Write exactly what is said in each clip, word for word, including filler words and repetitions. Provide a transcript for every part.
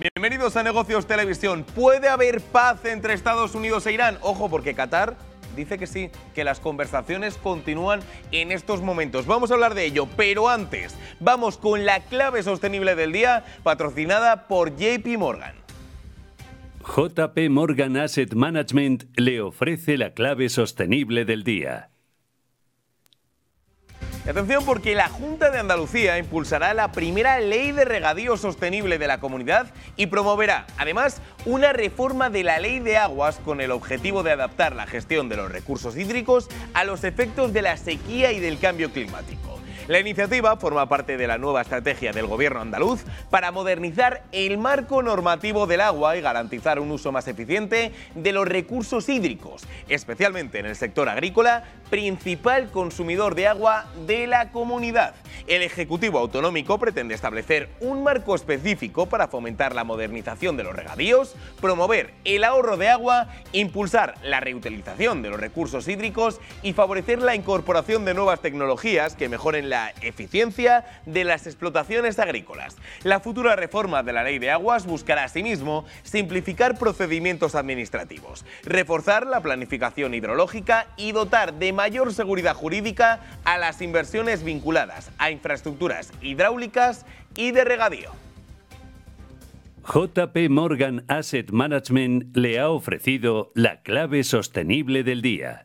Bienvenidos a Negocios Televisión. ¿Puede haber paz entre Estados Unidos e Irán? Ojo, porque Qatar dice que sí, que las conversaciones continúan en estos momentos. Vamos a hablar de ello, pero antes vamos con la clave sostenible del día, patrocinada por J P Morgan. J P Morgan Asset Management le ofrece la clave sostenible del día. Atención, porque la Junta de Andalucía impulsará la primera ley de regadío sostenible de la comunidad y promoverá, además, una reforma de la ley de aguas con el objetivo de adaptar la gestión de los recursos hídricos a los efectos de la sequía y del cambio climático. La iniciativa forma parte de la nueva estrategia del Gobierno andaluz para modernizar el marco normativo del agua y garantizar un uso más eficiente de los recursos hídricos, especialmente en el sector agrícola, principal consumidor de agua de la comunidad. El Ejecutivo Autonómico pretende establecer un marco específico para fomentar la modernización de los regadíos, promover el ahorro de agua, impulsar la reutilización de los recursos hídricos y favorecer la incorporación de nuevas tecnologías que mejoren la eficiencia de las explotaciones agrícolas. La futura reforma de la Ley de Aguas buscará asimismo simplificar procedimientos administrativos, reforzar la planificación hidrológica y dotar de mayor seguridad jurídica a las inversiones vinculadas a infraestructuras hidráulicas y de regadío. J P Morgan Asset Management le ha ofrecido la clave sostenible del día.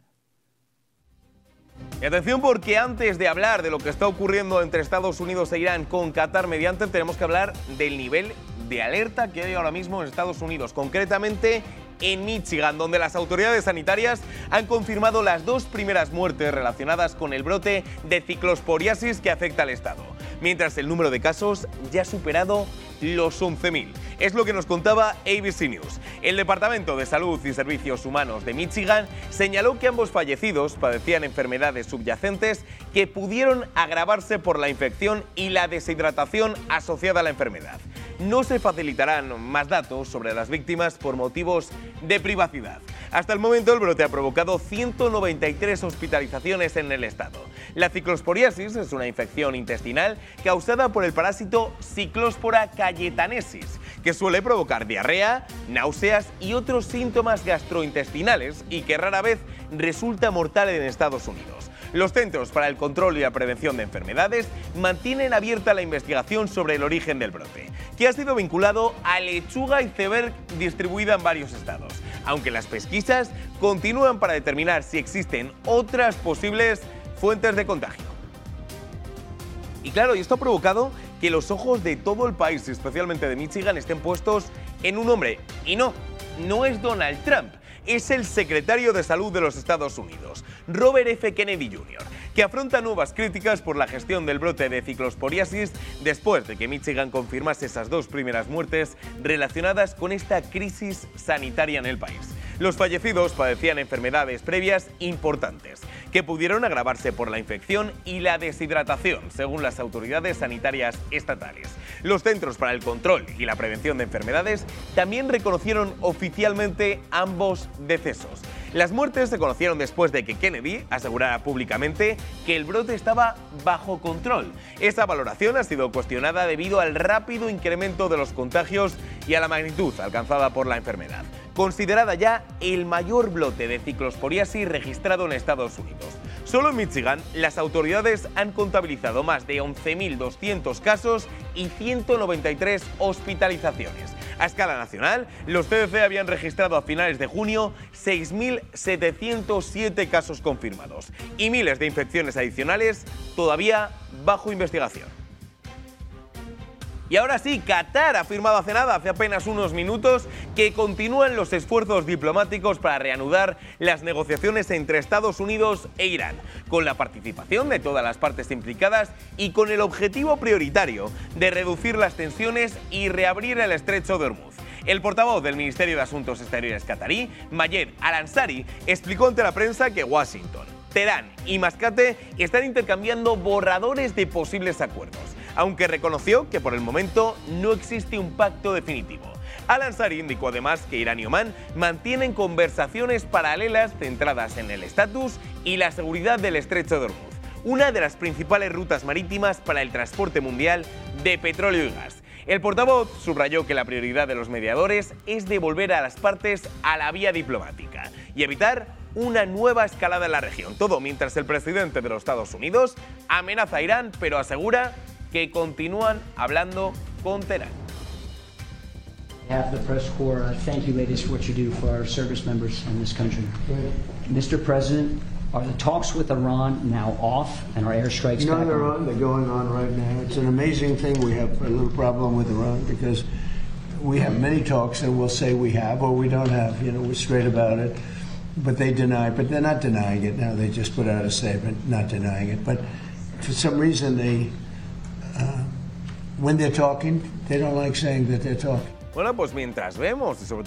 Y atención, porque antes de hablar de lo que está ocurriendo entre Estados Unidos e Irán con Qatar mediante, tenemos que hablar del nivel de alerta que hay ahora mismo en Estados Unidos, concretamente en Michigan, donde las autoridades sanitarias han confirmado las dos primeras muertes relacionadas con el brote de ciclosporiasis que afecta al estado, mientras el número de casos ya ha superado los once mil. Es lo que nos contaba A B C News. El Departamento de Salud y Servicios Humanos de Michigan señaló que ambos fallecidos padecían enfermedades subyacentes que pudieron agravarse por la infección y la deshidratación asociada a la enfermedad. No se facilitarán más datos sobre las víctimas por motivos de privacidad. Hasta el momento, el brote ha provocado ciento noventa y tres hospitalizaciones en el estado. La ciclosporiasis es una infección intestinal causada por el parásito Cyclospora cayetanesis, que suele provocar diarrea, náuseas y otros síntomas gastrointestinales y que rara vez resulta mortal en Estados Unidos. Los Centros para el Control y la Prevención de Enfermedades mantienen abierta la investigación sobre el origen del brote, que ha sido vinculado a lechuga iceberg distribuida en varios estados, aunque las pesquisas continúan para determinar si existen otras posibles fuentes de contagio. Y claro, y esto ha provocado que los ojos de todo el país, especialmente de Michigan, estén puestos en un hombre. Y no, no es Donald Trump, es el secretario de Salud de los Estados Unidos, Robert F. Kennedy junior, que afronta nuevas críticas por la gestión del brote de ciclosporiasis después de que Michigan confirmase esas dos primeras muertes relacionadas con esta crisis sanitaria en el país. Los fallecidos padecían enfermedades previas importantes, que pudieron agravarse por la infección y la deshidratación, según las autoridades sanitarias estatales. Los Centros para el Control y la Prevención de Enfermedades también reconocieron oficialmente ambos decesos. Las muertes se conocieron después de que Kennedy asegurara públicamente que el brote estaba bajo control. Esa valoración ha sido cuestionada debido al rápido incremento de los contagios y a la magnitud alcanzada por la enfermedad, considerada ya el mayor brote de ciclosporiasis registrado en Estados Unidos. Solo en Michigan, las autoridades han contabilizado más de once mil doscientos casos y ciento noventa y tres hospitalizaciones. A escala nacional, los C D C habían registrado a finales de junio seis mil setecientos siete casos confirmados y miles de infecciones adicionales todavía bajo investigación. Y ahora sí, Qatar ha afirmado hace nada, hace apenas unos minutos, que continúan los esfuerzos diplomáticos para reanudar las negociaciones entre Estados Unidos e Irán, con la participación de todas las partes implicadas y con el objetivo prioritario de reducir las tensiones y reabrir el estrecho de Hormuz. El portavoz del Ministerio de Asuntos Exteriores qatarí, Mayer Al-Ansari, explicó ante la prensa que Washington, Teherán y Mascate están intercambiando borradores de posibles acuerdos, aunque reconoció que por el momento no existe un pacto definitivo. Al-Ansari indicó además que Irán y Omán mantienen conversaciones paralelas centradas en el estatus y la seguridad del estrecho de Hormuz, una de las principales rutas marítimas para el transporte mundial de petróleo y gas. El portavoz subrayó que la prioridad de los mediadores es devolver a las partes a la vía diplomática y evitar una nueva escalada en la región. Todo mientras el presidente de los Estados Unidos amenaza a Irán, pero asegura que continúan hablando con Teherán. Half the press corps, uh, thank you, ladies, for what you do for our service members in this country. Mister President, are the talks with Iran now off and our airstrikes No, back they're on? on. They're going on right now. It's an amazing thing. We have a little problem with Iran because we have many talks and we'll say we have or we don't have. You know, we're straight about it. But they deny, but they're not denying it now. They just put out a statement not denying it. But for some reason, they, uh, when they're talking, they don't like saying that they're talking. Bueno, pues mientras vemos, y sobre todo